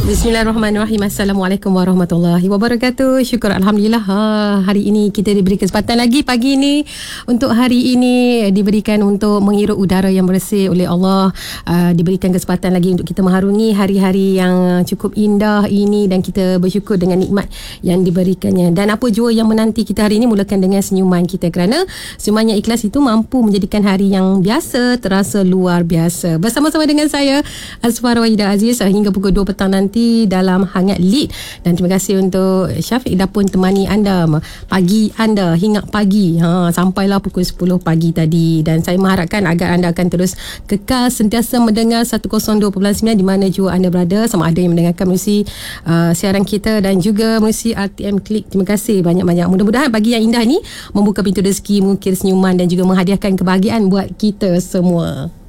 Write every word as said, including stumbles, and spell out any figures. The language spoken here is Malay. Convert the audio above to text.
Bismillahirrahmanirrahim. Assalamualaikum warahmatullahi wabarakatuh. Syukur Alhamdulillah, ha, hari ini kita diberi kesempatan lagi pagi ini. Untuk hari ini diberikan untuk menghirup udara yang bersih oleh Allah. uh, Diberikan kesempatan lagi untuk kita mengharungi hari-hari yang cukup indah ini, dan kita bersyukur dengan nikmat yang diberikannya. Dan apa jua yang menanti kita hari ini, mulakan dengan senyuman kita, kerana senyuman yang ikhlas itu mampu menjadikan hari yang biasa terasa luar biasa. Bersama-sama dengan saya Azfar Wahidah Aziz hingga pukul dua petang nanti dalam Hangat Lead. Dan terima kasih untuk Syafiq dah pun temani anda pagi anda hingga pagi, ha, sampailah pukul sepuluh pagi tadi. Dan saya mengharapkan agar anda akan terus kekal sentiasa mendengar seratus dua perpuluhan sembilan di mana jua anda berada, sama ada yang mendengarkan melalui uh, siaran kita dan juga melalui R T M Klik. Terima kasih banyak-banyak. Mudah-mudahan pagi yang indah ni membuka pintu rezeki, mengukir senyuman dan juga menghadiahkan kebahagiaan buat kita semua.